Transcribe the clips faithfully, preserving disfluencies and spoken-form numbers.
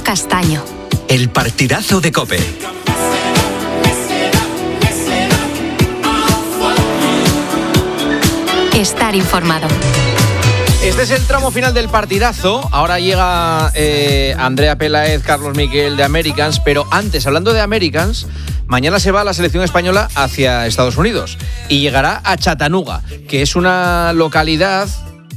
Castaño. El partidazo de COPE. Estar informado. Este es el tramo final del partidazo. Ahora llega eh, Andrea Peláez, Carlos Miquel de Americans. Pero antes, hablando de Americans, mañana se va la selección española hacia Estados Unidos y llegará a Chattanooga, que es una localidad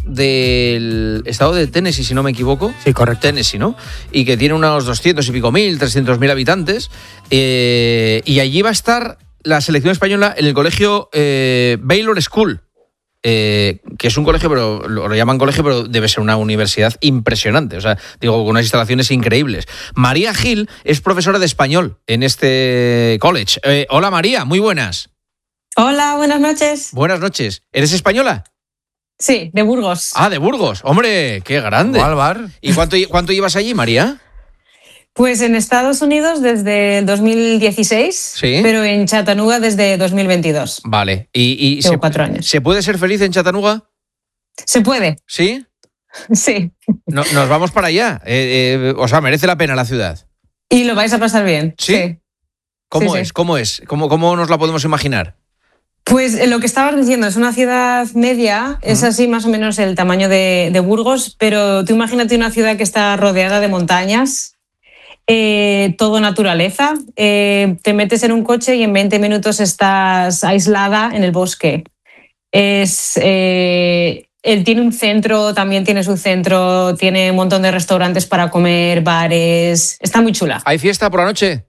del estado de Tennessee, si no me equivoco. Sí, correcto. Tennessee, ¿no? Y que tiene unos doscientos y pico mil, trescientos mil habitantes. Eh, y allí va a estar la selección española en el colegio eh, Baylor School. Eh, que es un colegio, pero lo, lo llaman colegio, pero debe ser una universidad impresionante. O sea, digo, con unas instalaciones increíbles. María Gil es profesora de español en este college. Eh, hola María, muy buenas. Hola, buenas noches. Buenas noches. ¿Eres española? Sí, de Burgos. Ah, de Burgos. Hombre, qué grande. Álvaro. ¿Y cuánto, cuánto llevas allí, María? Pues en Estados Unidos desde el dos mil dieciséis, ¿Sí? Pero en Chattanooga desde dos mil veintidós. Vale. ¿Y, y Llevo se, cuatro años. ¿Se puede ser feliz en Chattanooga? ¿Se puede? ¿Sí? Sí. No, nos vamos para allá. Eh, eh, o sea, merece la pena la ciudad. Y lo vais a pasar bien. ¿Sí? Sí. ¿Cómo Sí, es? sí. ¿Cómo es? ¿Cómo, cómo nos la podemos imaginar? Pues eh, lo que estabas diciendo, es una ciudad media, uh-huh. Es así más o menos el tamaño de, de Burgos, pero tú imagínate una ciudad que está rodeada de montañas, eh, todo naturaleza, eh, te metes en un coche y en veinte minutos estás aislada en el bosque. Es, eh, él tiene un centro, también tiene su centro, tiene un montón de restaurantes para comer, bares, está muy chula. ¿Hay fiesta por la noche?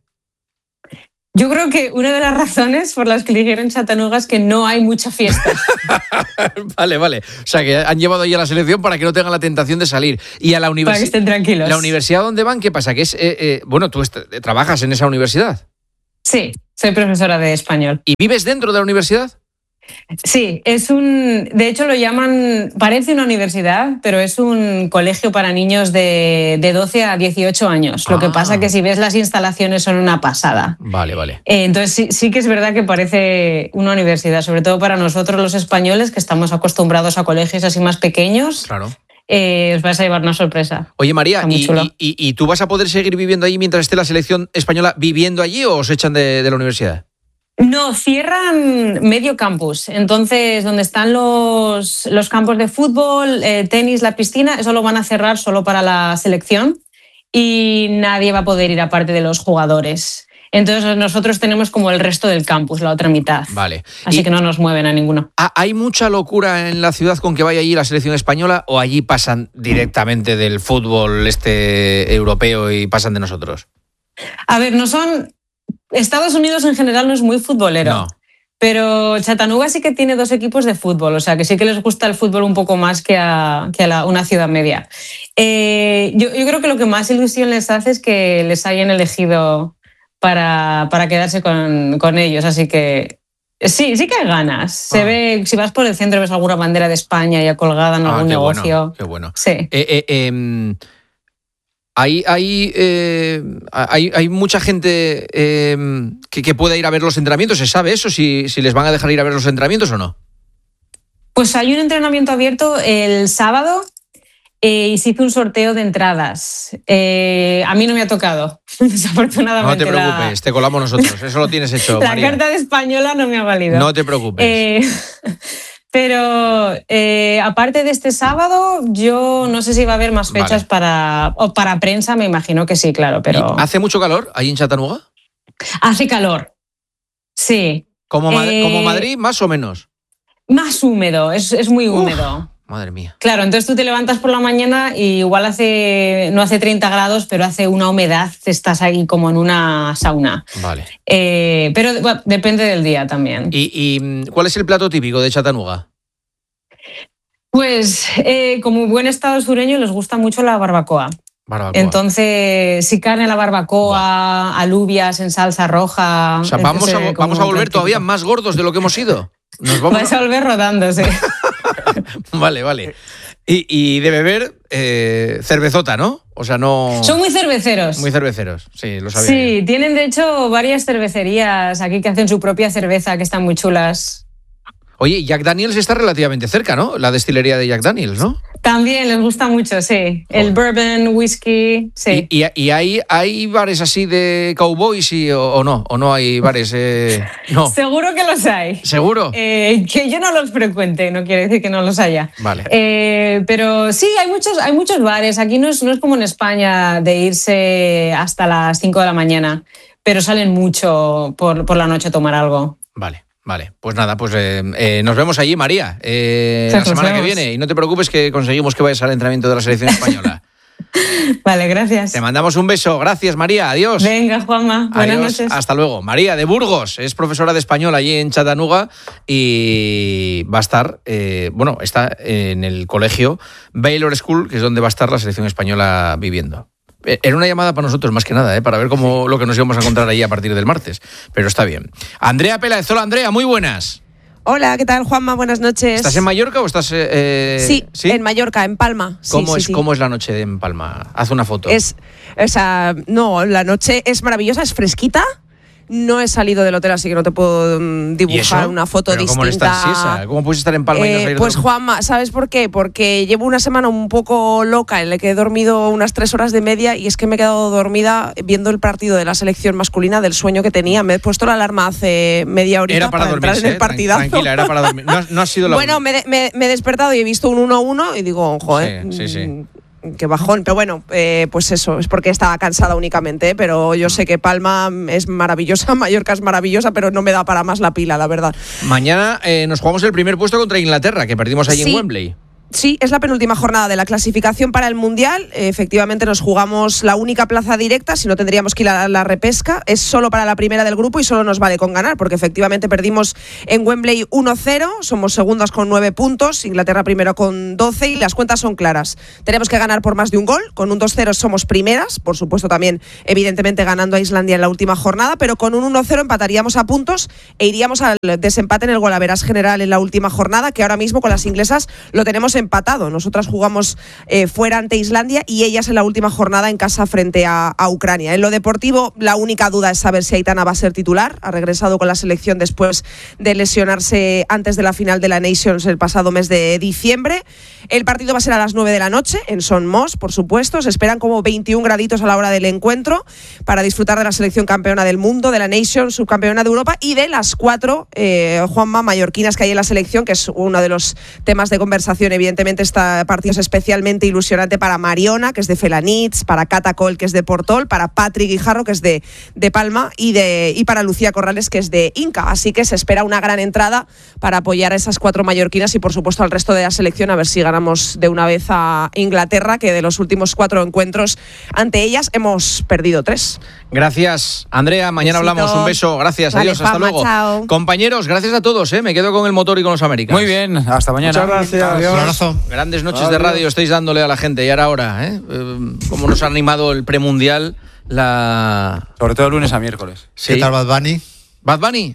Yo creo que una de las razones por las que eligieron Chattanooga es que no hay mucha fiesta. Vale, vale. O sea, que han llevado ahí a la selección para que no tengan la tentación de salir. Y a la universidad. Para que estén tranquilos. ¿La universidad dónde van? ¿Qué pasa? Que es, eh, eh, bueno, tú est- trabajas en esa universidad. Sí, soy profesora de español. ¿Y vives dentro de la universidad? Sí, es un. De hecho, lo llaman. Parece una universidad, pero es un colegio para niños de, de doce a dieciocho años. Lo ah. que pasa que si ves las instalaciones son una pasada. Vale, vale. Eh, entonces, sí, sí que es verdad que parece una universidad, sobre todo para nosotros los españoles, que estamos acostumbrados a colegios así más pequeños. Claro. Eh, os vais a llevar una sorpresa. Oye, María, ¿y, y, y, ¿y tú vas a poder seguir viviendo allí mientras esté la selección española viviendo allí o os echan de, de la universidad? No, cierran medio campus. Entonces, donde están los, los campos de fútbol, eh, tenis, la piscina, eso lo van a cerrar solo para la selección y nadie va a poder ir aparte de los jugadores. Entonces, nosotros tenemos como el resto del campus, la otra mitad. Vale. Así y que no nos mueven a ninguno. ¿Hay mucha locura en la ciudad con que vaya allí la selección española o allí pasan directamente del fútbol este europeo y pasan de nosotros? A ver, no son... Estados Unidos en general no es muy futbolero, no. Pero Chattanooga sí que tiene dos equipos de fútbol, o sea que sí que les gusta el fútbol un poco más que a, que a la, una ciudad media. Eh, yo, yo creo que lo que más ilusión les hace es que les hayan elegido para, para quedarse con, con ellos, así que sí, sí que hay ganas. Se ah. ve, si vas por el centro ves alguna bandera de España ya colgada en ah, algún qué negocio. Bueno, qué bueno. Sí. Eh, eh, eh, Hay, hay, eh, hay, hay mucha gente eh, que, que pueda ir a ver los entrenamientos. ¿Se sabe eso? Si, si les van a dejar ir a ver los entrenamientos o no. Pues hay un entrenamiento abierto el sábado eh, y se hizo un sorteo de entradas. Eh, a mí no me ha tocado, desafortunadamente. No te preocupes, la... te colamos nosotros. Eso lo tienes hecho, La María. carta de española no me ha valido. No te preocupes. Eh... Pero eh, aparte de este sábado, yo no sé si va a haber más fechas vale. para, o para prensa, me imagino que sí, claro. Pero ¿Hace mucho calor ahí en Chattanooga? Hace calor, sí. ¿Como, Mad- eh, como Madrid, más o menos? Más húmedo, es, es muy húmedo. Uf, madre mía. Claro, entonces tú te levantas por la mañana y igual hace, no hace treinta grados, pero hace una humedad, estás ahí como en una sauna. Vale. Eh, pero bueno, depende del día también. ¿Y, ¿Y cuál es el plato típico de Chattanooga? Pues eh, como buen estado sureño les gusta mucho la barbacoa. Barbacoa. Entonces, sí, carne a la barbacoa, wow. alubias en salsa roja. O sea, vamos a, vamos a volver todavía más gordos de lo que hemos ido. Nos vamos Vais a volver rodándose. Vale, vale. Y, y de beber eh, cervezota, ¿no? O sea, no... Son muy cerveceros. Muy cerveceros, sí, lo sabía. Sí, yo. Tienen de hecho varias cervecerías aquí que hacen su propia cerveza, que están muy chulas. Oye, Jack Daniels está relativamente cerca, ¿no? La destilería de Jack Daniels, ¿no? También les gusta mucho, sí. El bourbon, whisky, sí. ¿Y, y, y hay, hay bares así de cowboys y, o, o no? ¿O no hay bares? Eh, no. Seguro que los hay. ¿Seguro? Eh, que yo no los frecuente, no quiere decir que no los haya. Vale. Eh, pero sí, hay muchos, hay muchos bares. Aquí no es, no es como en España de irse hasta las cinco de la mañana, pero salen mucho por, por la noche a tomar algo. Vale. Vale, pues nada, pues eh, eh, nos vemos allí, María, eh, la semana que viene. Y no te preocupes que conseguimos que vayas al entrenamiento de la selección española. Vale, gracias. Te mandamos un beso. Gracias, María. Adiós. Venga, Juanma. Buenas Adiós. noches. Hasta luego. María de Burgos es profesora de español allí en Chattanooga y va a estar, eh, bueno, está en el colegio Baylor School, que es donde va a estar la selección española viviendo. Era una llamada para nosotros, más que nada, ¿eh? Para ver cómo lo que nos íbamos a encontrar ahí a partir del martes. Pero está bien. Andrea Peláez. Hola, Andrea, muy buenas. Hola, ¿qué tal, Juanma? Buenas noches. ¿Estás en Mallorca o estás...? Eh, sí, sí, en Mallorca, en Palma. ¿Cómo, sí, es, sí, ¿Cómo es la noche en Palma? Haz una foto. Es, o sea, no, la noche es maravillosa, es fresquita. No he salido del hotel, así que no te puedo um, dibujar una foto ¿Pero distinta. ¿Cómo estás, Siesa? ¿Cómo puedes estar en Palma eh, y no salir Pues de... Juanma, ¿sabes por qué? Porque llevo una semana un poco loca en la que he dormido unas tres horas de media y es que me he quedado dormida viendo el partido de la selección masculina del sueño que tenía. Me he puesto la alarma hace media horita era para, para dormirse, entrar en el partidazo. Tranquila, era para dormir. No, no ha sido la Bueno, me, me, me he despertado y he visto un uno uno y digo, joder, sí, sí, sí. qué bajón. Pero bueno, eh, pues eso, es porque estaba cansada únicamente, ¿eh? Pero yo sé que Palma es maravillosa, Mallorca es maravillosa, pero no me da para más la pila, la verdad. Mañana eh, nos jugamos el primer puesto contra Inglaterra, que perdimos allí sí. en Wembley. Sí, es la penúltima jornada de la clasificación para el Mundial. Efectivamente nos jugamos la única plaza directa, si no tendríamos que ir a la repesca. Es solo para la primera del grupo y solo nos vale con ganar, porque efectivamente perdimos en Wembley uno cero, somos segundas con nueve puntos, Inglaterra primero con doce y las cuentas son claras. Tenemos que ganar por más de un gol, con un dos cero somos primeras, por supuesto también evidentemente ganando a Islandia en la última jornada, pero con un uno cero empataríamos a puntos e iríamos al desempate en el golaveras general en la última jornada, que ahora mismo con las inglesas lo tenemos empatado. Nosotras jugamos eh, fuera ante Islandia y ellas en la última jornada en casa frente a, a Ucrania. En lo deportivo, la única duda es saber si Aitana va a ser titular. Ha regresado con la selección después de lesionarse antes de la final de la Nations el pasado mes de diciembre. El partido va a ser a las nueve de la noche en Son Moss, por supuesto. Se esperan como veintiún graditos a la hora del encuentro para disfrutar de la selección campeona del mundo, de la Nations, subcampeona de Europa y de las cuatro eh, Juanma mallorquinas que hay en la selección, que es uno de los temas de conversación. Evidentemente este partido es especialmente ilusionante para Mariona, que es de Felanitx, para Cata Coll, que es de Portol, para Patrick Guijarro, que es de, de Palma, y, de, y para Lucía Corrales, que es de Inca. Así que se espera una gran entrada para apoyar a esas cuatro mallorquinas y por supuesto al resto de la selección, a ver si ganamos de una vez a Inglaterra, que de los últimos cuatro encuentros ante ellas hemos perdido tres. Gracias, Andrea. Mañana Besito. hablamos. Un beso. Gracias. Vale, Adiós. Hasta Juanma, luego. chao. Compañeros, gracias a todos. ¿eh? Me quedo con el motor y con los americanos. Muy bien. Hasta mañana. Muchas gracias. Adiós. Un abrazo. Grandes noches Adiós. de radio estáis dándole a la gente. Y ahora, ahora, ¿eh? Eh, cómo nos ha animado el premundial. La... Sobre todo lunes a miércoles. Sí. ¿Qué tal, Bad Bunny? Bad Bunny.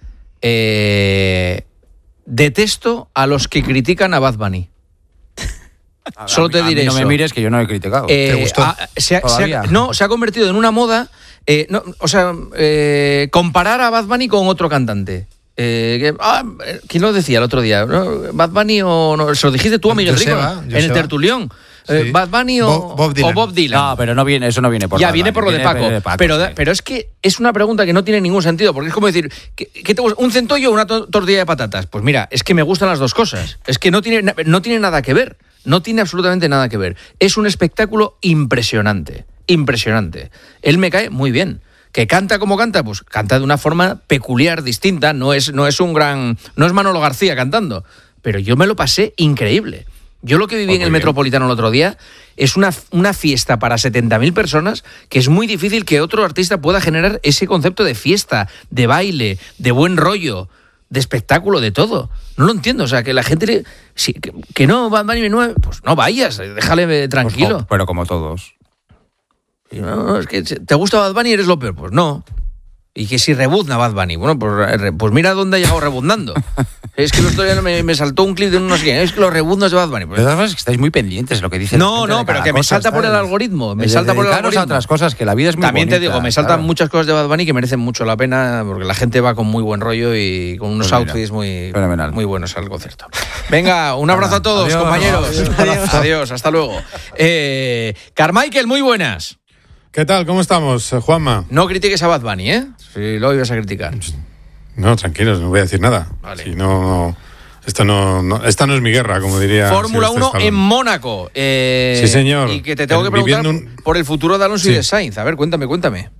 Eh, detesto a los que critican a Bad Bunny. A ver, Solo te a mí diré no eso. me mires que yo no he criticado. Eh, ¿Te gustó? ah, se ha- se ha- Todavía. no, se ha convertido en una moda. eh, no, o sea, eh, comparar a Bad Bunny con otro cantante. Eh, que- ah, eh, ¿Quién lo decía el otro día? ¿No? ¿Bad Bunny o no? Se lo dijiste tú a Miguel Rico, Joseba, ¿no? en Joseba. el tertulión. Eh, Sí. ¿Bad Bunny o Bob- Bob Dylan. o Bob Dylan? No, pero no viene, eso no viene por ya Bad viene Bunny, por lo de viene Paco, de Paco, pero, sí. da- pero es que es una pregunta que no tiene ningún sentido, porque es como decir, ¿qué, qué te gusta? ¿Un centollo o una to- tortilla de patatas? Pues mira, es que me gustan las dos cosas, es que no tiene, na- no tiene nada que ver, no tiene absolutamente nada que ver. Es un espectáculo impresionante, impresionante. Él me cae muy bien. ¿Que canta como canta? Pues canta de una forma peculiar, distinta, no es, no es un gran, no es Manolo García cantando, pero yo me lo pasé increíble. Yo lo que viví Pues en el muy bien. Metropolitano el otro día es una, una fiesta para setenta mil personas que es muy difícil que otro artista pueda generar ese concepto de fiesta, de baile, de buen rollo, de espectáculo, de todo. No lo entiendo, o sea, que la gente... le- sí, que, que no, Bad Bunny no, pues no vayas, déjale Pues tranquilo. co- pero como todos. Y no, no, es que ¿te gusta Bad Bunny y eres lo peor? Pues no. Y que si rebuzna Bad Bunny. Bueno, pues, pues mira dónde ha llegado rebuznando. Es que el otro día me, me saltó un clip de unos que es que los rebuznos de Bad Bunny. Pues, de todas maneras, que estáis muy pendientes de lo que dicen. No, no, pero que me salta por el algoritmo. Me salta por el algoritmo. a otras cosas, que la vida es muy También bonita, te digo, me saltan claro. muchas cosas de Bad Bunny que merecen mucho la pena porque la gente va con muy buen rollo y con unos Pues mira, outfits muy, fenomenal. muy buenos al concierto. Venga, un abrazo a todos, Adiós. compañeros. Adiós. Adiós. Adiós, hasta luego. Eh, Carmichael, muy buenas. ¿Qué tal? ¿Cómo estamos, Juanma? No critiques a Bad Bunny, ¿eh? Si lo ibas a criticar. No, tranquilos, no voy a decir nada. Vale. Si no, esto no, no, esta no es mi guerra, como diría. Fórmula Sylvester uno Stallone. en Mónaco. Eh, Sí, señor. Y que te tengo Eh, que preguntar viviendo un- por el futuro de Alonso y Sí. de Sainz. A ver, cuéntame, cuéntame.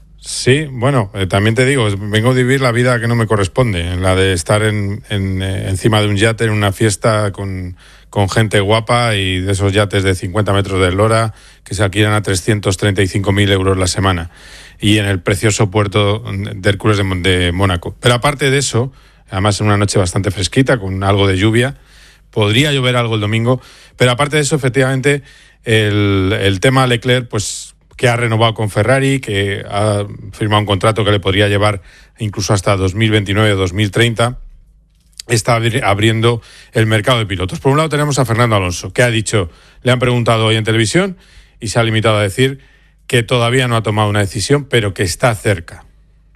Sí, bueno, eh, también te digo, vengo a vivir la vida que no me corresponde, en la de estar en, en, eh, encima de un yate en una fiesta con, con gente guapa y de esos yates de cincuenta metros de eslora que se alquilan a trescientos treinta y cinco mil euros la semana y en el precioso puerto de Hércules de, Mon- de Mónaco. Pero aparte de eso, además en una noche bastante fresquita con algo de lluvia, podría llover algo el domingo, pero aparte de eso, efectivamente, el, el tema Leclerc, pues que ha renovado con Ferrari, que ha firmado un contrato que le podría llevar incluso hasta dos mil veintinueve o dos mil treinta, está abri- abriendo el mercado de pilotos. Por un lado tenemos a Fernando Alonso, que ha dicho, le han preguntado hoy en televisión y se ha limitado a decir que todavía no ha tomado una decisión, pero que está cerca.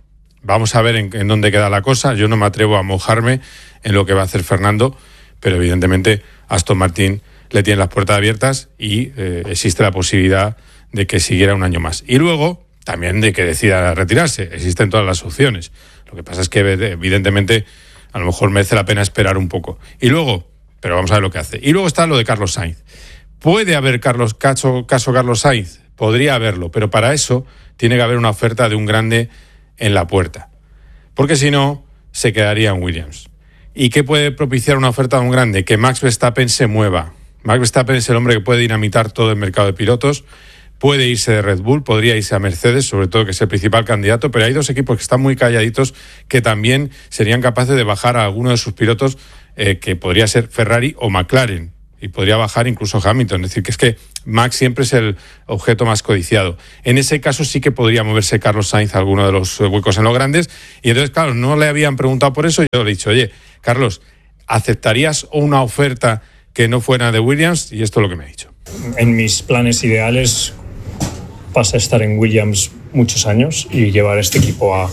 Vamos a ver en, en dónde queda la cosa. Yo no me atrevo a mojarme en lo que va a hacer Fernando, pero evidentemente Aston Martin le tiene las puertas abiertas y eh, existe la posibilidad de que siguiera un año más. Y luego, también de que decida retirarse. Existen todas las opciones. Lo que pasa es que, evidentemente, a lo mejor merece la pena esperar un poco. Y luego, pero vamos a ver lo que hace. Y luego está lo de Carlos Sainz. ¿Puede haber Carlos, caso, caso Carlos Sainz? Podría haberlo, pero para eso tiene que haber una oferta de un grande en la puerta. Porque si no, se quedaría en Williams. ¿Y qué puede propiciar una oferta de un grande? Que Max Verstappen se mueva. Max Verstappen es el hombre que puede dinamitar todo el mercado de pilotos. Puede irse de Red Bull, podría irse a Mercedes, sobre todo que es el principal candidato, pero hay dos equipos que están muy calladitos que también serían capaces de bajar a alguno de sus pilotos, eh, que podría ser Ferrari o McLaren, y podría bajar incluso Hamilton. Es decir, que es que Max siempre es el objeto más codiciado. En ese caso sí que podría moverse Carlos Sainz a alguno de los huecos en los grandes, y entonces, claro, no le habían preguntado por eso, y yo le he dicho, oye, Carlos, ¿aceptarías una oferta que no fuera de Williams? Y esto es lo que me ha dicho. En mis planes ideales pasa a estar en Williams muchos años y llevar este equipo a,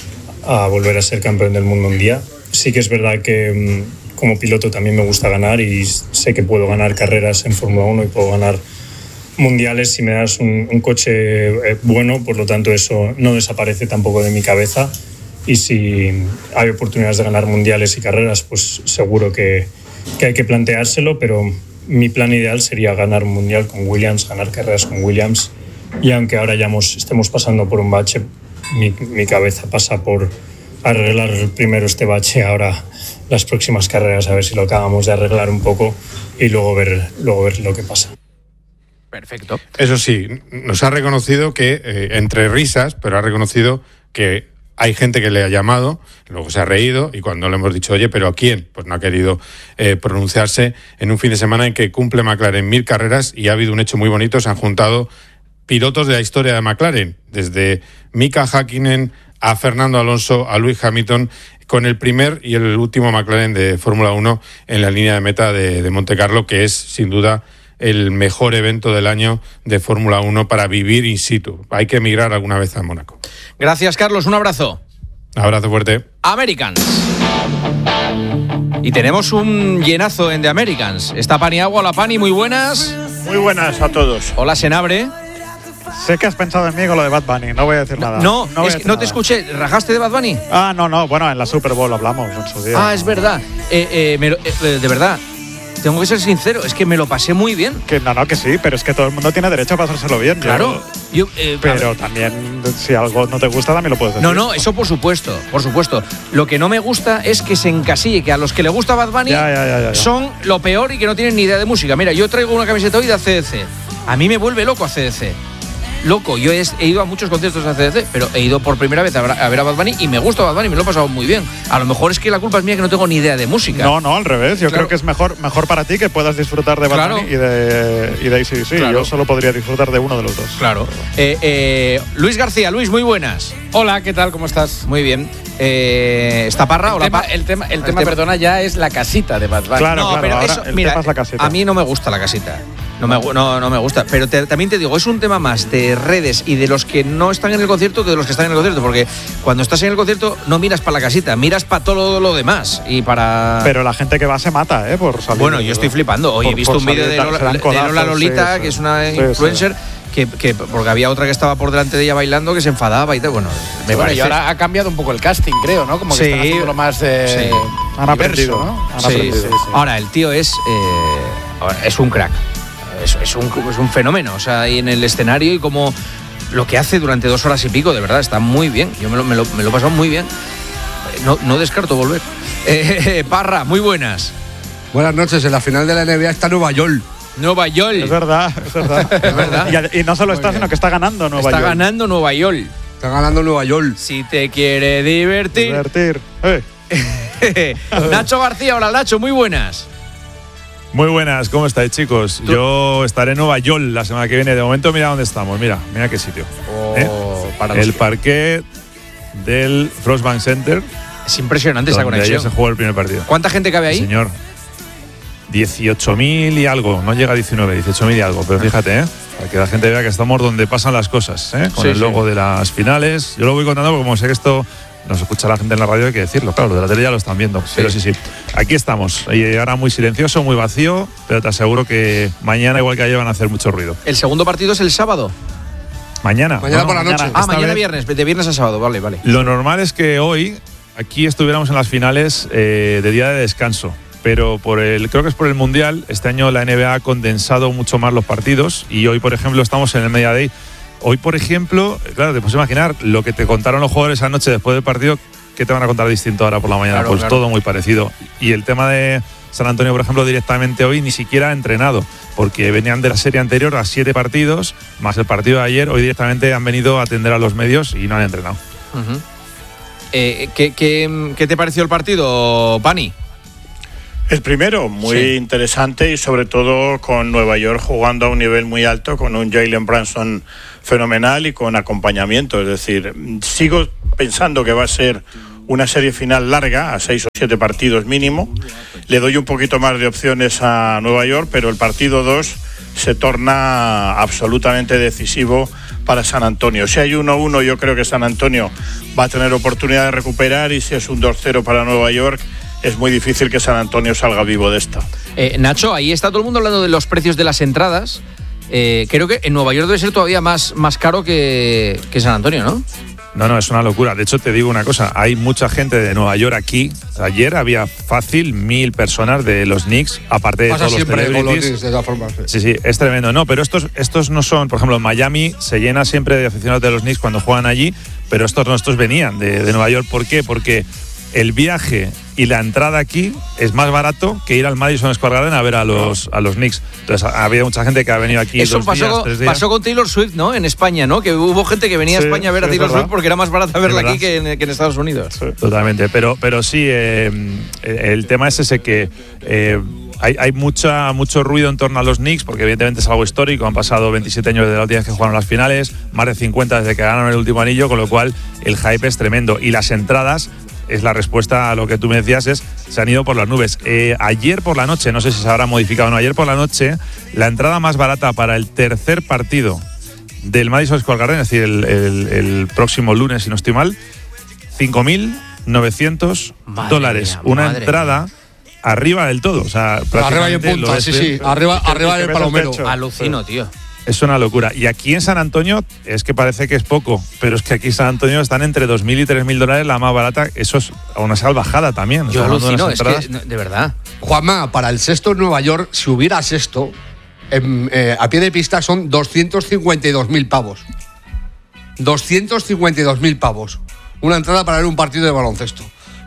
a volver a ser campeón del mundo un día. Sí que es verdad que mmm, como piloto también me gusta ganar y sé que puedo ganar carreras en Fórmula uno y puedo ganar mundiales si me das un, un coche eh, bueno, por lo tanto eso no desaparece tampoco de mi cabeza, y si hay oportunidades de ganar mundiales y carreras, pues seguro que, que hay que planteárselo, pero mi plan ideal sería ganar un mundial con Williams, ganar carreras con Williams. Y aunque ahora ya hemos, estemos pasando por un bache, mi, mi cabeza pasa por arreglar primero este bache, ahora las próximas carreras, a ver si lo acabamos de arreglar un poco y luego ver, luego ver lo que pasa. Perfecto. Eso sí, nos ha reconocido que, eh, entre risas, pero ha reconocido que hay gente que le ha llamado, luego se ha reído, y cuando le hemos dicho, oye, ¿pero a quién? Pues no ha querido eh, pronunciarse en un fin de semana en que cumple McLaren mil carreras y ha habido un hecho muy bonito. Se han juntado pilotos de la historia de McLaren, desde Mika Häkkinen a Fernando Alonso, a Lewis Hamilton, con el primer y el último McLaren de Fórmula uno en la línea de meta de, de Monte Carlo, que es sin duda el mejor evento del año de Fórmula uno para vivir in situ. Hay que emigrar alguna vez a Mónaco. Gracias, Carlos. Un abrazo. Abrazo fuerte. Americans. Y tenemos un llenazo en The Americans. Está Paniagua. Hola, Pani, muy buenas. Muy buenas a todos. Hola, Senabre. Sé que has pensado en mí con lo de Bad Bunny, no voy a decir nada. No, voy a es que decir no te nada. escuché. ¿Rajaste de Bad Bunny? Ah, no, no, bueno, en la Super Bowl hablamos en su día. Ah, es verdad. Eh, eh, me lo- eh, de verdad, tengo que ser sincero, es que me lo pasé muy bien. Que no, no, que sí, pero es que todo el mundo tiene derecho a pasárselo bien. Claro. Yo- Yo, eh, a pero ver. también, si algo no te gusta, también lo puedes decir. No, no, eso por supuesto, por supuesto. Lo que no me gusta es que se encasille, que a los que le gusta Bad Bunny Ya, ya, ya, ya, ya. son lo peor y que no tienen ni idea de música. Mira, yo traigo una camiseta hoy de A C D C. A mí me vuelve loco A C D C. loco. Yo he, he ido a muchos conciertos de A C D C, pero he ido por primera vez a ver, a ver a Bad Bunny y me gusta Bad Bunny, me lo he pasado muy bien. A lo mejor es que la culpa es mía que no tengo ni idea de música. No, no, al revés. Yo Claro. creo que es mejor, mejor para ti que puedas disfrutar de Bad Claro. Bunny y de, y de A C D C. Claro. Yo solo podría disfrutar de uno de los dos. Claro. Eh, eh, Luis García, Luis, muy buenas. Hola, ¿qué tal? ¿Cómo estás? Muy bien. Eh, ¿Está Parra El o la tema, pa- el tema, el tema, perdona, ya es la casita de Bad Bunny. Claro, no, claro. pero ahora eso, el mira, tema es la caseta. a mí no me gusta la casita. No me, gu- no, no me gusta. Pero te- también te digo, es un tema más de redes y de los que no están en el concierto que de los que están en el concierto. Porque cuando estás en el concierto no miras para la casita, miras para todo lo demás. Y para. Pero la gente que va se mata, ¿eh? Por salir. Bueno, yo estoy flipando. Hoy por- he visto por un vídeo de salir, Lola, se dan de codazos, Lola Lolita, sí, sí. que es una Sí, influencer, sí. Que, que porque había otra que estaba por delante de ella bailando que se enfadaba y tal. Bueno, me Bueno, parece. y ahora ha cambiado un poco el casting, creo, ¿no? Como que Sí. están haciéndolo más eh, Sí. Han diverso, aprendido, ¿no? Han Sí, aprendido. sí, sí. Ahora, el tío es, eh, es un crack. Es, es, un, es un fenómeno. O sea, ahí en el escenario y como lo que hace durante dos horas y pico, de verdad, está muy bien. Yo me lo, me lo, me lo he pasado muy bien. No, no descarto volver. Eh, Parra, muy buenas. Buenas noches. En la final de la N B A está Nueva York. Nueva York. Es verdad, es verdad. Es verdad. Y, y no solo está, Muy bien. sino que está ganando Nueva Está York. ganando Nueva York. Está ganando Nueva York. Si te quiere divertir. Divertir. Eh. Nacho García, hola Nacho, muy buenas. Muy buenas, ¿cómo estáis, chicos? Yo estaré en Nueva York la semana que viene. De momento, mira dónde estamos. Mira, mira qué sitio. ¿Eh? Para El los- parqué del Frostbank Center, Es impresionante esa donde ayer conexión. se jugó el primer partido. ¿Cuánta gente cabe ahí? Señor. dieciocho mil y algo, no llega a diecinueve, dieciocho mil y algo, pero fíjate, ¿eh? Para que la gente vea que estamos donde pasan las cosas, ¿eh? Con Sí, el logo sí. de las finales. Yo lo voy contando porque como sé que esto nos escucha la gente en la radio, hay que decirlo, claro, lo de la tele ya lo están viendo. Pero sí, sí, aquí estamos. Y ahora muy silencioso, muy vacío, pero te aseguro que mañana, igual que ayer, van a hacer mucho ruido. El segundo partido es el sábado. Mañana. Mañana por la noche. Ah, esta mañana vez- viernes, de viernes a sábado, vale, vale. Lo normal es que hoy aquí estuviéramos en las finales eh, de día de descanso, pero por el creo que es por el Mundial, este año la N B A ha condensado mucho más los partidos y hoy, por ejemplo, estamos en el Media Day. Hoy, por ejemplo, claro, te puedes imaginar lo que te contaron los jugadores anoche después del partido, ¿qué te van a contar distinto ahora por la mañana? Claro, pues claro. todo muy parecido. Y el tema de San Antonio, por ejemplo, directamente hoy ni siquiera ha entrenado, porque venían de la serie anterior a siete partidos, más el partido de ayer, hoy directamente han venido a atender a los medios y no han entrenado. Ujú. Eh, ¿qué, qué, qué te pareció el partido, Pani? El primero, muy Sí. interesante y sobre todo con Nueva York jugando a un nivel muy alto, con un Jalen Brunson fenomenal y con acompañamiento. Es decir, sigo pensando que va a ser una serie final larga, a seis o siete partidos mínimo. Le doy un poquito más de opciones a Nueva York, pero el partido dos se torna absolutamente decisivo para San Antonio. Si hay uno uno, yo creo que San Antonio va a tener oportunidad de recuperar, y si es un dos cero para Nueva York, es muy difícil que San Antonio salga vivo de esta. Eh, Nacho, ahí está todo el mundo hablando de los precios de las entradas. Eh, creo que en Nueva York debe ser todavía más, más caro que, que San Antonio, ¿no? No, no, es una locura. De hecho, te digo una cosa, hay mucha gente de Nueva York aquí. Ayer había fácil mil personas de los Knicks, aparte de Pasa todos los siempre con los celebrities. Knicks, de todas formas. Sí, sí, es tremendo. No, pero estos, estos no son, por ejemplo, en Miami se llena siempre de aficionados de los Knicks cuando juegan allí, pero estos no, estos venían de, de Nueva York. ¿Por qué? Porque el viaje y la entrada aquí es más barato que ir al Madison Square Garden a ver a los, a los Knicks. Entonces, ha habido mucha gente que ha venido aquí Eso dos pasó, días, con- tres días. pasó con Taylor Swift, ¿no? En España, ¿no? Que hubo gente que venía Sí, a España a ver a sí, es Taylor verdad. Swift porque era más barata verla Es verdad. aquí que en, que en Estados Unidos. Totalmente, pero, pero sí, eh, el tema es ese que eh, hay, hay mucha, mucho ruido en torno a los Knicks, porque evidentemente es algo histórico, han pasado veintisiete años desde la última vez que jugaron las finales, más de cincuenta desde que ganaron el último anillo, con lo cual el hype es tremendo. Y las entradas, es la respuesta a lo que tú me decías, es se han ido por las nubes. Eh, ayer por la noche, no sé si se habrá modificado o no, ayer por la noche, la entrada más barata para el tercer partido del Madison Square Garden, es decir, el, el- el próximo lunes, si no estoy mal, cinco mil novecientos Madre dólares. mía, Una madre entrada arriba del todo. O sea, Arriba y en prácticamente punta, lo sí, ves- sí. Arriba, Y que- arriba y que del ves el palomero. techo. Alucino, tío. Es una locura. Y aquí en San Antonio es que parece que es poco, pero es que aquí en San Antonio están entre dos mil y tres mil dólares la más barata. Eso es a una salvajada también. Yo Estamos hablando de alucino, unas es entradas- que, no, de verdad. Juanma, para el sexto en Nueva York, si hubiera sexto, em, eh, a pie de pista son doscientos cincuenta y dos mil pavos. doscientos cincuenta y dos mil pavos. Una entrada para ver un partido de baloncesto.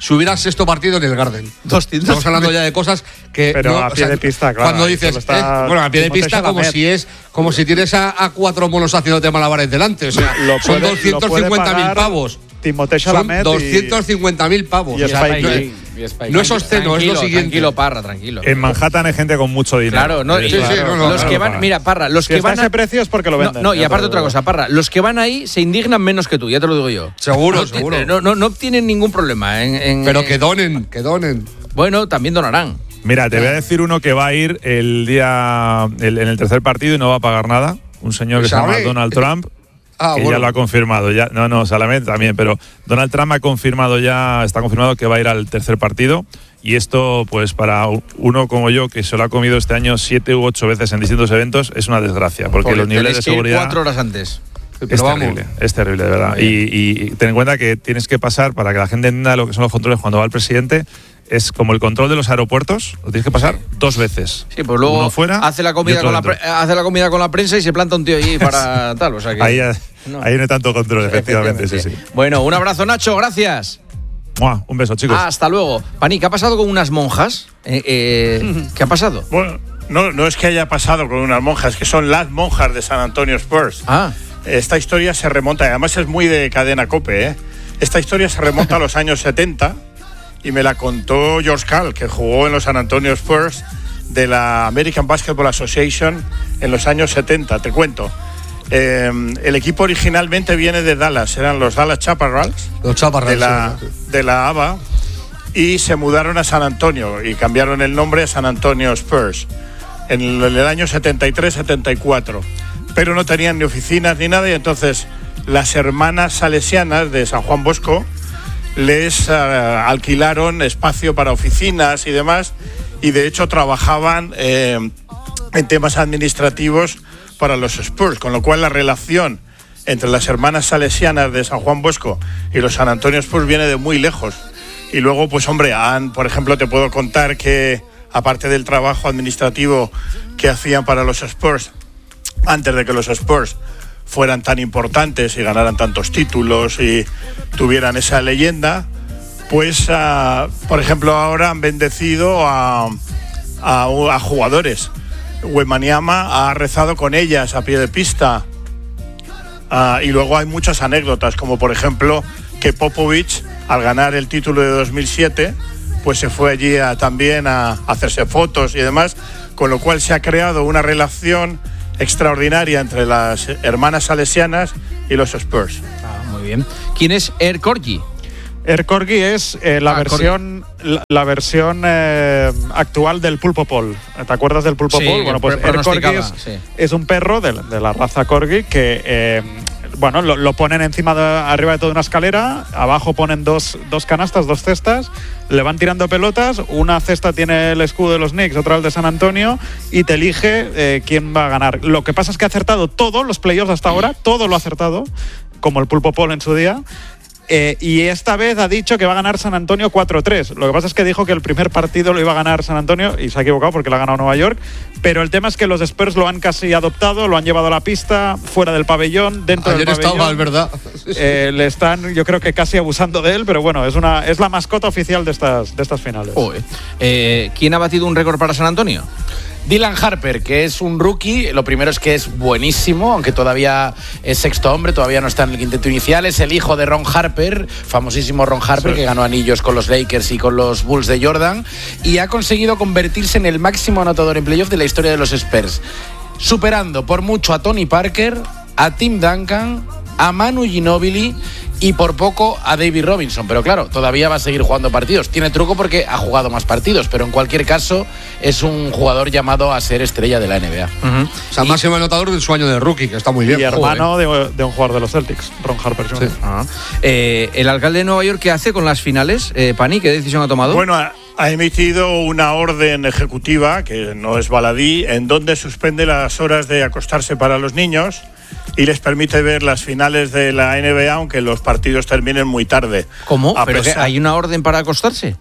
si hubiera sexto partido en el Garden. doscientos Estamos hablando ya de cosas que. Pero no, a pie o sea, de pista, claro. Cuando dices. Está, eh, bueno, a pie de Timothée pista, como Chalamet. si es. Como si tienes a, a cuatro monos haciéndote malabares delante. O sea, Lo son puede- doscientos cincuenta mil lo puede pavos. Timothée Son Chalamet y- doscientos cincuenta mil pavos. y O sea, Spike no, Lee. no es obsceno, es lo siguiente. Tranquilo, Parra, tranquilo. En Manhattan hay gente con mucho dinero. Claro, no, Sí, y- sí, no, no, los claro, que van, claro. mira, Parra, los Si que está van ese a, precio es porque lo no, venden. no, y Ya aparte te otra lo cosa, Parra, los que van ahí se indignan menos que tú, ya te lo digo yo. Seguro, no, seguro. No, no, no tienen ningún problema. En, en- Pero que donen, que donen. Bueno, también donarán. Mira, te voy a decir uno que va a ir el día el- en el tercer partido y no va a pagar nada. Un señor que se llama ¿Sabe? Donald Trump. Ah, que bueno. ya lo ha confirmado. Ya, no, no, Chalamet también, pero Donald Trump ha confirmado ya, está confirmado que va a ir al tercer partido. Y esto, pues para uno como yo, que se lo ha comido este año siete u ocho veces en distintos eventos, es una desgracia, porque Porque los niveles tenéis de que ir seguridad cuatro horas antes. es Pero vamos. terrible, es terrible, de verdad. Y, y ten en cuenta que tienes que pasar, para que la gente entienda lo que son los controles cuando va el presidente, es como el control de los aeropuertos, lo tienes que pasar dos veces. Sí, pues luego Uno fuera hace la y comida otro con la dentro. pre- hace la comida con la prensa y se planta un tío allí para tal, o sea que Ahí, ya- no. ahí no hay tanto control, efectivamente, sí, sí. Bueno, un abrazo, Nacho, gracias. Mua, un beso, chicos. Hasta luego. Pani, ¿qué ha pasado con unas monjas? Eh, eh, ¿Qué ha pasado? Bueno, no, no es que haya pasado con unas monjas, que son las monjas de San Antonio Spurs. Ah, Esta historia se remonta, y además es muy de cadena COPE, ¿eh? Esta historia se remonta a los años setenta y me la contó George Karl, que jugó en los San Antonio Spurs de la American Basketball Association en los años setenta. Te cuento. Eh, el equipo originalmente viene de Dallas, eran los Dallas Chaparrals, Los chaparras. de la, sí. de la A B A, y se mudaron a San Antonio y cambiaron el nombre a San Antonio Spurs en el, en el año setenta y tres setenta y cuatro. Pero no tenían ni oficinas ni nada, y entonces las hermanas salesianas de San Juan Bosco les uh, alquilaron espacio para oficinas y demás, y de hecho trabajaban eh, en temas administrativos para los Spurs, con lo cual la relación entre las hermanas salesianas de San Juan Bosco y los San Antonio Spurs viene de muy lejos. Y luego, pues hombre, han, por ejemplo, te puedo contar que aparte del trabajo administrativo que hacían para los Spurs, antes de que los Spurs fueran tan importantes y ganaran tantos títulos y tuvieran esa leyenda, pues, uh, por ejemplo, ahora han bendecido a, a, a jugadores. Wembanyama ha rezado con ellas a pie de pista. Uh, y luego hay muchas anécdotas, como por ejemplo que Popovich, al ganar el título de dos mil siete, pues se fue allí a, también a, a hacerse fotos y demás, con lo cual se ha creado una relación extraordinaria entre las hermanas salesianas y los Spurs. ah, muy bien. ¿Quién es Er Corgi? Air Corgi es eh, la, Ah, versión, la, la versión eh, actual del pulpo Paul. ¿Te acuerdas del pulpo Sí, Paul? Bueno, pues que Air Corgi pronosticaba, es, sí. es un perro de, la- de la raza Corgi que eh, bueno, lo, lo ponen encima de, arriba de toda una escalera, abajo ponen dos, dos canastas, dos cestas, le van tirando pelotas, una cesta tiene el escudo de los Knicks, otra el de San Antonio, y te elige eh, quién va a ganar. Lo que pasa es que ha acertado todos los playoffs hasta ahora, todo lo ha acertado, como el pulpo Paul en su día. Eh, y esta vez ha dicho que va a ganar San Antonio cuatro tres. Lo que pasa es que dijo que el primer partido lo iba a ganar San Antonio y se ha equivocado porque lo ha ganado Nueva York. Pero el tema es que los Spurs lo han casi adoptado, lo han llevado a la pista, fuera del pabellón, dentro Ayer del pabellón. estaba, es verdad. Eh, le están, yo creo que casi abusando de él, pero bueno, es una es la mascota oficial de estas, de estas finales. Joder. Eh, ¿Quién ha batido un récord para San Antonio? Dylan Harper, que es un rookie, lo primero es que es buenísimo, aunque todavía es sexto hombre, todavía no está en el quinteto inicial, es el hijo de Ron Harper, famosísimo Ron Harper, sí, que ganó anillos con los Lakers y con los Bulls de Jordan, y ha conseguido convertirse en el máximo anotador en playoff de la historia de los Spurs, superando por mucho a Tony Parker, a Tim Duncan, a Manu Ginobili y por poco a David Robinson, pero claro, todavía va a seguir jugando partidos. Tiene truco porque ha jugado más partidos, pero en cualquier caso es un jugador llamado a ser estrella de la N B A. Uh-huh. O sea, máximo anotador del sueño de rookie, que está muy bien. Y hermano de, de un jugador de los Celtics, Ron Harper junior Sí. Ah. Eh, ¿El alcalde de Nueva York qué hace con las finales? Eh, Pani, ¿qué decisión ha tomado? Bueno, ha, ha emitido una orden ejecutiva, que no es baladí, en donde suspende las horas de acostarse para los niños y les permite ver las finales de la N B A, aunque los partidos terminen muy tarde. ¿Cómo? A ¿Pero pesar- que hay una orden para acostarse?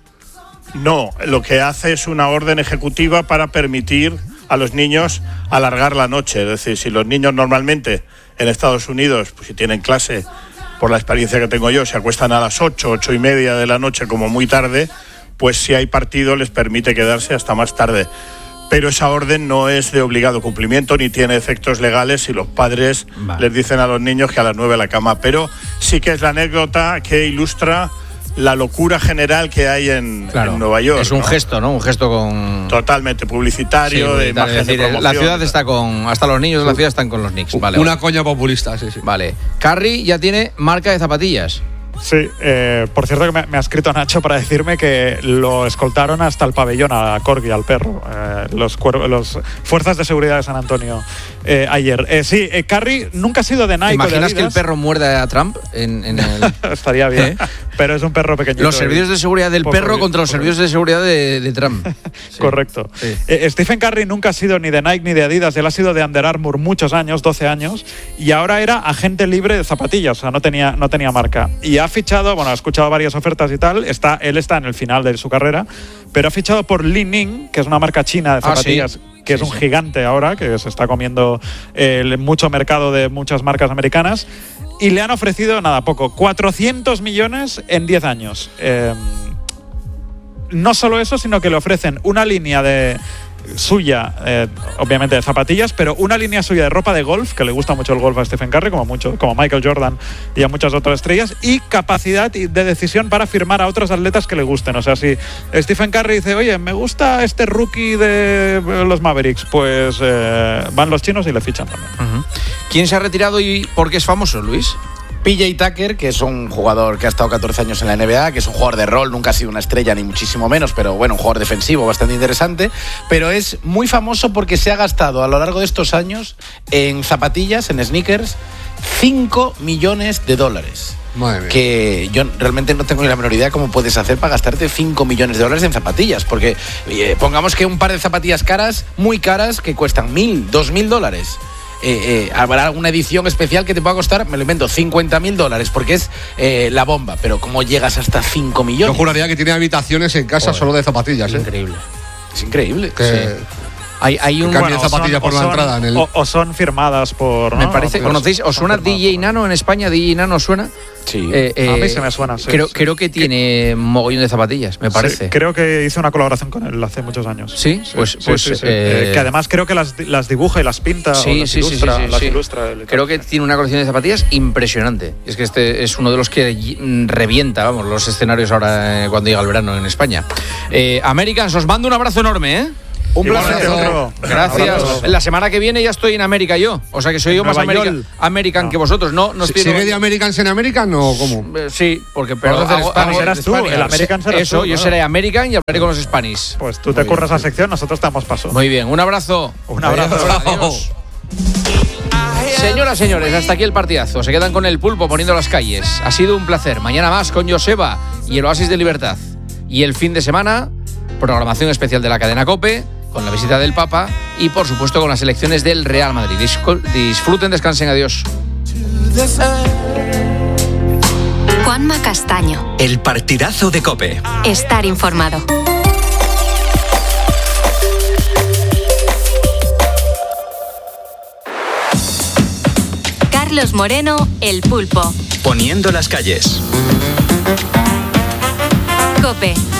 No, lo que hace es una orden ejecutiva para permitir a los niños alargar la noche. Es decir, si los niños normalmente en Estados Unidos, pues si tienen clase, por la experiencia que tengo yo, se acuestan a las ocho, ocho y media de la noche como muy tarde, pues si hay partido les permite quedarse hasta más tarde. Pero esa orden no es de obligado cumplimiento ni tiene efectos legales si los padres vale. les dicen a los niños que a las nueve a la cama. Pero sí que es la anécdota que ilustra la locura general que hay en, claro, en Nueva York. Es un ¿no? gesto, ¿no? Un gesto con... Totalmente publicitario, sí, de imagen decir, de promoción. La ciudad está con... Hasta los niños de la ciudad están con los Knicks. Vale, Una vale. coña populista, sí, sí. Vale. Curry ya tiene marca de zapatillas. Sí, eh, por cierto que me, me ha escrito Nacho para decirme que lo escoltaron hasta el pabellón a Corgi, al perro, eh, los, los fuerzas de seguridad de San Antonio eh, ayer. Eh, sí, eh, Curry nunca ha sido de Nike. ¿Te imaginas o de Adidas? Que el perro muerda a Trump? En, en el... Estaría bien, ¿Eh? Pero es un perro pequeñito. Los servicios de seguridad del perro bien, contra los servicios de seguridad de, de Trump. Sí. Correcto. Sí. Eh, Stephen Curry nunca ha sido ni de Nike ni de Adidas, él ha sido de Under Armour muchos años, doce años, y ahora era agente libre de zapatillas, o sea, no tenía, no tenía marca. Y ha fichado, bueno, ha escuchado varias ofertas y tal, está, él está en el final de su carrera, pero ha fichado por Li Ning, que es una marca china de zapatillas. Ah, sí. que sí, es un sí. gigante ahora, que se está comiendo eh, mucho mercado de muchas marcas americanas, y le han ofrecido, nada, poco, cuatrocientos millones en diez años. Eh, no solo eso, sino que le ofrecen una línea de suya, eh, obviamente de zapatillas, pero una línea suya de ropa de golf, que le gusta mucho el golf a Stephen Curry, como, mucho, como Michael Jordan y a muchas otras estrellas, y capacidad de decisión para firmar a otros atletas que le gusten. O sea, si Stephen Curry dice, oye, me gusta este rookie de los Mavericks, pues eh, van los chinos y le fichan también. Uh-huh. ¿Quién se ha retirado y por qué es famoso, Luis? P J Tucker, que es un jugador que ha estado catorce años en la N B A, que es un jugador de rol, nunca ha sido una estrella ni muchísimo menos, pero bueno, un jugador defensivo bastante interesante, pero es muy famoso porque se ha gastado a lo largo de estos años en zapatillas, en sneakers, cinco millones de dólares. Madre mía. Que yo realmente no tengo ni la menor idea cómo puedes hacer para gastarte cinco millones de dólares en zapatillas, porque eh, pongamos que un par de zapatillas caras, muy caras, que cuestan mil, dos mil dólares. Eh, eh, habrá alguna edición especial que te pueda costar, me lo invento, cincuenta mil dólares, porque es eh, la bomba. Pero ¿cómo llegas hasta cinco millones? Yo juraría que tiene habitaciones en casa Joder. solo de zapatillas. ¿eh? Increíble. Es increíble. Que... Sí. Hay, hay un bueno, zapatillas por la son, entrada en el... o, o son firmadas por... Me ¿no? parece, Pues, ¿conocéis? ¿Os suena D J Nano en España? ¿D J Nano suena? Sí. Eh, eh, a mí se me suena, sí. Creo, sí. creo que tiene mogollón de zapatillas, me parece. Sí, creo que hice una colaboración con él hace muchos años. ¿Sí? sí pues, sí, pues sí, sí. Eh, eh, que además creo que las, las dibuja y las pinta sí, o las sí, ilustra. Sí, sí, sí, las sí. ilustra creo que tiene una colección de zapatillas impresionante. Es que este es uno de los que revienta, vamos, los escenarios ahora eh, cuando llega el verano en España. Eh, Americans, os mando un abrazo enorme, ¿eh? Un placer. Gracias. La semana que viene ya estoy en América yo. O sea que soy yo más American, American no. que vosotros. No, no estoy ¿Sigue de Americans en American o cómo? Sí, porque pero hago, hago, hago, serás tú, el American serás Eso, tú, yo ¿no? seré American y hablaré con los Spanish. Pues tú te curras la sección, nosotros te damos paso. Muy bien, un abrazo. Un abrazo. Adiós. Señoras, señores, hasta aquí el partidazo. Se quedan con el pulpo poniendo las calles. Ha sido un placer. Mañana más con Joseba y el Oasis de Libertad. Y el fin de semana, programación especial de la cadena COPE, con la visita del Papa y, por supuesto, con las elecciones del Real Madrid. Disfruten, descansen, adiós. Juanma Castaño. El partidazo de COPE. Estar informado. Carlos Moreno, El Pulpo. Poniendo las calles. COPE.